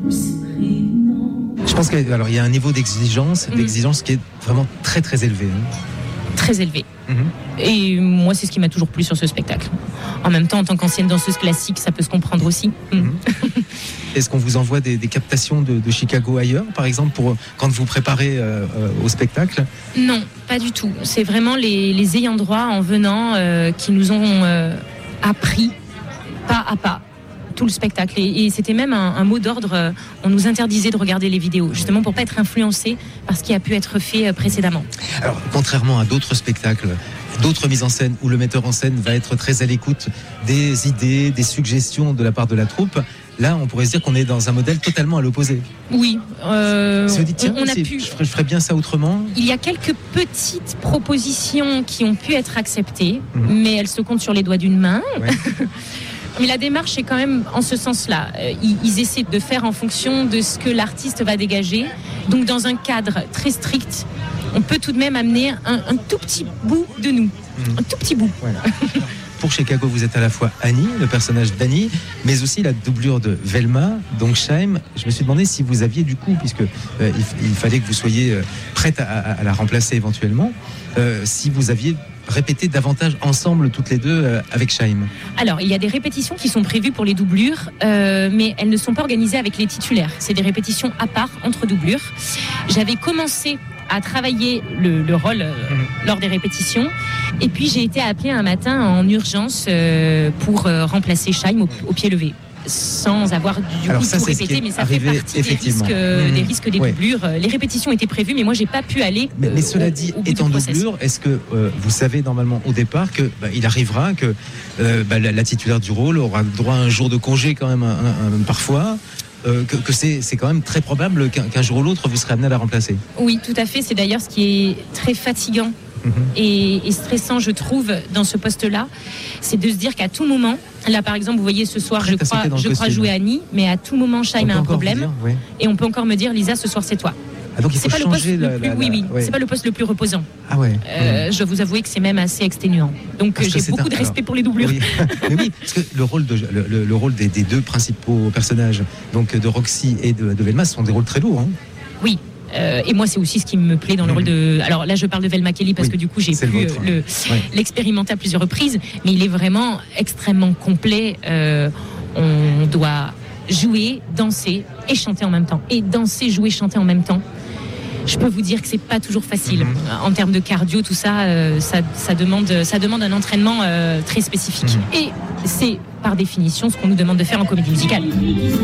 Je pense qu'il y a un niveau d'exigence qui est vraiment très très élevé. Très élevé. Et moi, c'est ce qui m'a toujours plu sur ce spectacle. En même temps, en tant qu'ancienne danseuse classique, ça peut se comprendre aussi. Est-ce qu'on vous envoie des captations de Chicago ailleurs, par exemple, pour quand vous préparez au spectacle ? Non, pas du tout. C'est vraiment les ayants droit en venant qui nous ont appris pas à pas tout le spectacle. Et c'était même un mot d'ordre. On nous interdisait de regarder les vidéos, justement pour pas être influencé par ce qui a pu être fait précédemment. Alors, contrairement à d'autres spectacles, d'autres mises en scène où le metteur en scène va être très à l'écoute des idées, des suggestions de la part de la troupe, là, on pourrait se dire qu'on est dans un modèle totalement à l'opposé. Oui. Si vous dites, tiens, on a pu... je ferais bien ça autrement. Il y a quelques petites propositions qui ont pu être acceptées, mais elles se comptent sur les doigts d'une main. Ouais. Mais la démarche est quand même en ce sens-là. Ils essaient de faire en fonction de ce que l'artiste va dégager. Donc dans un cadre très strict, on peut tout de même amener un tout petit bout de nous. Un tout petit bout. Voilà. Pour Chicago, vous êtes à la fois Annie, le personnage d'Annie, mais aussi la doublure de Velma, donc Chaim. Je me suis demandé si vous aviez du coup, puisque il fallait que vous soyez prête à la remplacer éventuellement, si vous aviez répété davantage ensemble toutes les deux avec Chaim. Alors, il y a des répétitions qui sont prévues pour les doublures, mais elles ne sont pas organisées avec les titulaires. C'est des répétitions à part entre doublures. J'avais commencé à travailler le rôle lors des répétitions. Et puis j'ai été appelée un matin en urgence pour remplacer Chaim au pied levé. Sans avoir du coup tout répété, mais ça fait partie des risques des doublures. Les répétitions étaient prévues, mais moi j'ai pas pu aller. Mais cela dit, étant doublure, est-ce que vous savez normalement au départ que il arrivera que la titulaire du rôle aura droit à un jour de congé quand même parfois? Que c'est quand même très probable qu'un jour ou l'autre vous serez amené à la remplacer. Oui, tout à fait. C'est d'ailleurs ce qui est très fatigant et stressant, je trouve, dans ce poste-là. C'est de se dire qu'à tout moment, là par exemple, vous voyez ce soir, je crois jouer Annie, mais à tout moment, Chaim a un problème. Et on peut encore me dire, Lisa, ce soir c'est toi. Ah, donc il faut changer c'est pas le poste le plus reposant. Ah ouais. Je dois vous avouer que c'est même assez exténuant. Donc j'ai beaucoup de respect pour les doublures. Oui. Mais oui, parce que le rôle des deux principaux personnages, donc de Roxy et de Velma, sont des rôles très lourds. Oui. Et moi, c'est aussi ce qui me plaît dans le rôle de... Alors là, je parle de Velma Kelly parce que du coup, j'ai pu l'expérimenter à plusieurs reprises. Mais il est vraiment extrêmement complet. On doit jouer, danser et chanter en même temps. Et danser, jouer, chanter en même temps. Je peux vous dire que c'est pas toujours facile. En termes de cardio, tout ça, ça demande un entraînement très spécifique. Et c'est par définition ce qu'on nous demande de faire en comédie musicale.